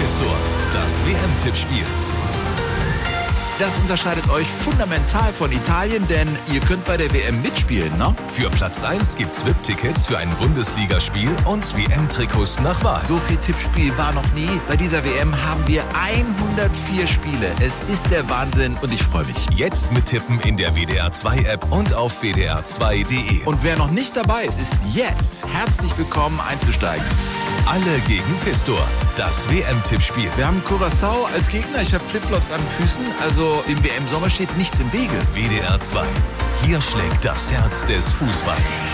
Quiztor, das WM-Tippspiel. Das unterscheidet euch fundamental von Italien, denn ihr könnt bei der WM mitspielen, ne? Für Platz 1 gibt's VIP-Tickets für ein Bundesligaspiel und WM-Trikots nach Wahl. So viel Tippspiel war noch nie. Bei dieser WM haben wir 104 Spiele. Es ist der Wahnsinn und ich freue mich. Jetzt mittippen in der WDR 2 App und auf wdr2.de. Und wer noch nicht dabei ist, ist jetzt herzlich willkommen einzusteigen. Alle gegen Quiztor, das WM-Tippspiel. Wir haben Curaçao als Gegner. Ich habe Flipflops an den Füßen, also dem WM-Sommer steht nichts im Wege. WDR 2. Hier schlägt das Herz des Fußballs.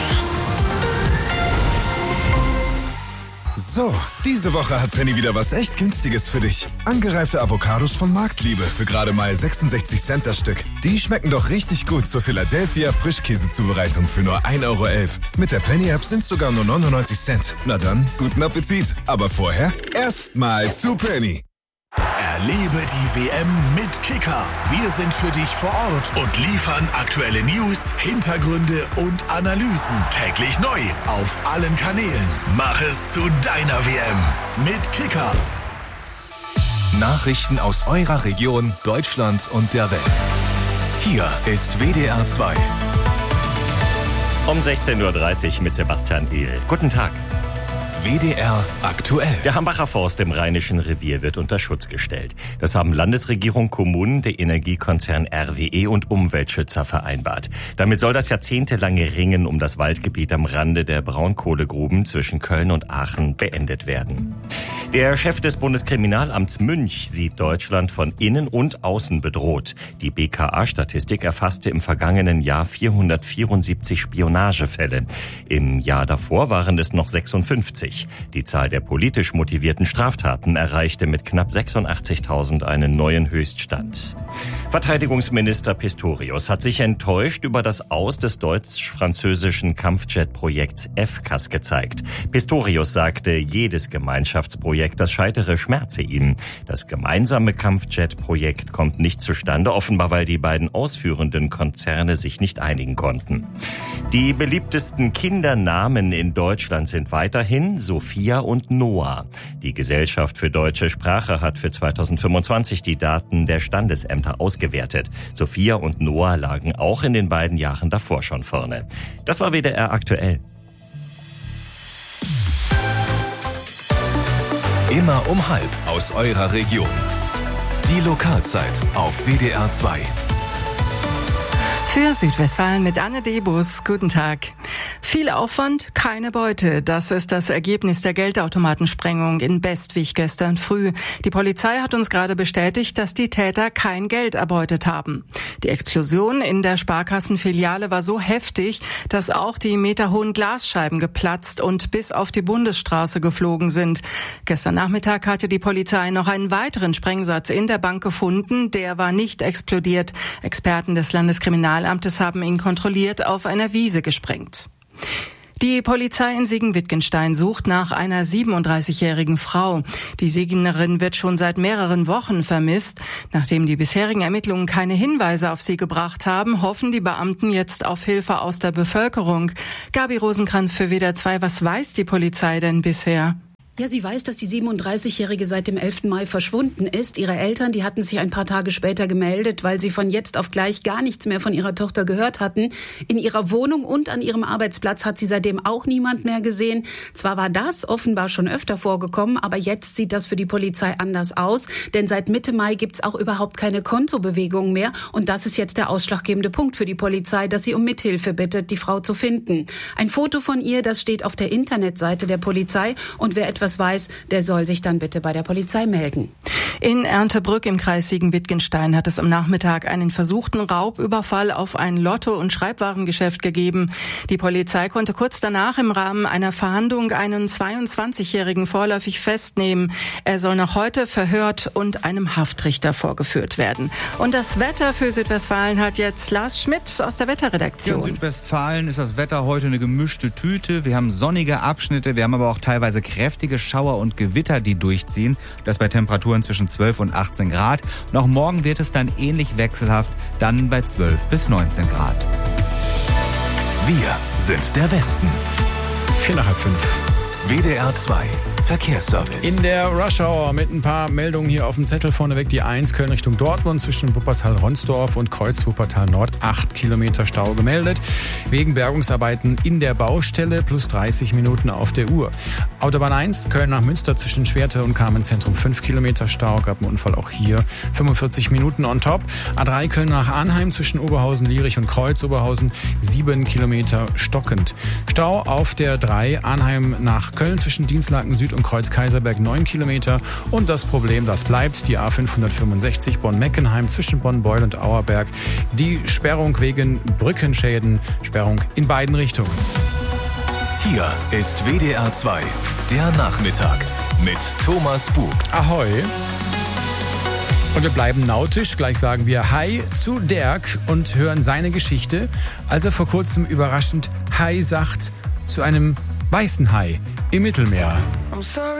So, diese Woche hat Penny wieder was echt Günstiges für dich. Angereifte Avocados von Marktliebe für gerade mal 66 Cent das Stück. Die schmecken doch richtig gut zur Philadelphia Frischkäsezubereitung für nur 1,11 Euro. Mit der Penny-App sind es sogar nur 99 Cent. Na dann, guten Appetit. Aber vorher erstmal zu Penny. Erlebe die WM mit Kicker. Wir sind für dich vor Ort und liefern aktuelle News, Hintergründe und Analysen. Täglich neu auf allen Kanälen. Mach es zu deiner WM mit Kicker. Nachrichten aus eurer Region, Deutschland und der Welt. Hier ist WDR 2. Um 16.30 Uhr mit Sebastian Ehl. Guten Tag. WDR aktuell. Der Hambacher Forst im Rheinischen Revier wird unter Schutz gestellt. Das haben Landesregierung, Kommunen, der Energiekonzern RWE und Umweltschützer vereinbart. Damit soll das jahrzehntelange Ringen um das Waldgebiet am Rande der Braunkohlegruben zwischen Köln und Aachen beendet werden. Der Chef des Bundeskriminalamts Münch sieht Deutschland von innen und außen bedroht. Die BKA-Statistik erfasste im vergangenen Jahr 474 Spionagefälle. Im Jahr davor waren es noch 56. Die Zahl der politisch motivierten Straftaten erreichte mit knapp 86.000 einen neuen Höchststand. Verteidigungsminister Pistorius hat sich enttäuscht über das Aus des deutsch-französischen Kampfjet-Projekts FCAS gezeigt. Pistorius sagte, jedes Gemeinschaftsprojekt, das scheitere, schmerze ihm. Das gemeinsame Kampfjet-Projekt kommt nicht zustande, offenbar weil die beiden ausführenden Konzerne sich nicht einigen konnten. Die beliebtesten Kindernamen in Deutschland sind weiterhin Sophia und Noah. Die Gesellschaft für deutsche Sprache hat für 2025 die Daten der Standesämter ausgewertet. Sophia und Noah lagen auch in den beiden Jahren davor schon vorne. Das war WDR aktuell. Immer um 12:30 aus eurer Region. Die Lokalzeit auf WDR 2. Für Südwestfalen mit Anne Debus. Guten Tag. Viel Aufwand, keine Beute. Das ist das Ergebnis der Geldautomatensprengung in Bestwig gestern früh. Die Polizei hat uns gerade bestätigt, dass die Täter kein Geld erbeutet haben. Die Explosion in der Sparkassenfiliale war so heftig, dass auch die meterhohen Glasscheiben geplatzt und bis auf die Bundesstraße geflogen sind. Gestern Nachmittag hatte die Polizei noch einen weiteren Sprengsatz in der Bank gefunden. Der war nicht explodiert. Experten des Landeskriminalamtes haben ihn kontrolliert auf einer Wiese gesprengt. Die Polizei in Siegen-Wittgenstein sucht nach einer 37-jährigen Frau. Die Siegenerin wird schon seit mehreren Wochen vermisst. Nachdem die bisherigen Ermittlungen keine Hinweise auf sie gebracht haben, hoffen die Beamten jetzt auf Hilfe aus der Bevölkerung. Gabi Rosenkranz für WDR 2, was weiß die Polizei denn bisher? Ja, sie weiß, dass die 37-Jährige seit dem 11. Mai verschwunden ist. Ihre Eltern, die hatten sich ein paar Tage später gemeldet, weil sie von jetzt auf gleich gar nichts mehr von ihrer Tochter gehört hatten. In ihrer Wohnung und an ihrem Arbeitsplatz hat sie seitdem auch niemand mehr gesehen. Zwar war das offenbar schon öfter vorgekommen, aber jetzt sieht das für die Polizei anders aus. Denn seit Mitte Mai gibt's auch überhaupt keine Kontobewegungen mehr. Und das ist jetzt der ausschlaggebende Punkt für die Polizei, dass sie um Mithilfe bittet, die Frau zu finden. Ein Foto von ihr, das steht auf der Internetseite der Polizei. Und wer etwas weiß, der soll sich dann bitte bei der Polizei melden. In Erntebrück im Kreis Siegen-Wittgenstein hat es am Nachmittag einen versuchten Raubüberfall auf ein Lotto- und Schreibwarengeschäft gegeben. Die Polizei konnte kurz danach im Rahmen einer Fahndung einen 22-Jährigen vorläufig festnehmen. Er soll noch heute verhört und einem Haftrichter vorgeführt werden. Und das Wetter für Südwestfalen hat jetzt Lars Schmidt aus der Wetterredaktion. Ja, in Südwestfalen ist das Wetter heute eine gemischte Tüte. Wir haben sonnige Abschnitte, wir haben aber auch teilweise kräftige Schauer und Gewitter, die durchziehen. Das bei Temperaturen zwischen 12 und 18 Grad. Und auch morgen wird es dann ähnlich wechselhaft, dann bei 12 bis 19 Grad. Wir sind der Westen. 4 nach halb 5. WDR 2. Verkehrsservice. In der Rush Hour mit ein paar Meldungen hier auf dem Zettel vorneweg. Die 1 Köln Richtung Dortmund zwischen Wuppertal-Ronsdorf und Kreuz Wuppertal Nord. 8 Kilometer Stau gemeldet. Wegen Bergungsarbeiten in der Baustelle plus 30 Minuten auf der Uhr. Autobahn 1 Köln nach Münster zwischen Schwerte und Kamenz-Zentrum 5 Kilometer Stau. Gab einen Unfall auch hier. 45 Minuten on top. A3 Köln nach Arnheim zwischen Oberhausen, Lierich und Kreuz Oberhausen. 7 Kilometer stockend. Stau auf der 3 Arnheim nach Köln zwischen Dienstlaken Süd und Kreuz Kaiserberg 9 Kilometer. Und das Problem, das bleibt, die A565 Bonn-Meckenheim zwischen Bonn-Beul und Auerberg. Die Sperrung wegen Brückenschäden. Sperrung in beiden Richtungen. Hier ist WDR 2, der Nachmittag mit Thomas Bug. Ahoi. Und wir bleiben nautisch. Gleich sagen wir Hi zu Dirk und hören seine Geschichte, als er vor kurzem überraschend Hi sagt zu einem weißen Hai im Mittelmeer.